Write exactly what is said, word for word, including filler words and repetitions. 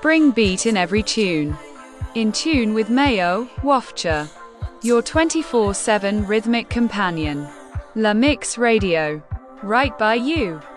spring beat in every tune. In tune with Mayo, Wafcha, your twenty-four seven rhythmic companion. La Mix Radio. Right by you.